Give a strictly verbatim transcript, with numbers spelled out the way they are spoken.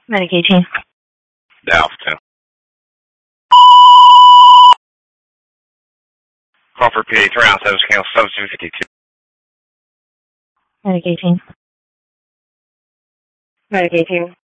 Medic eighteen. Dalf ten. Crawford P A three on seven, scale seven two fifty-two. Medic eighteen. Medic eighteen.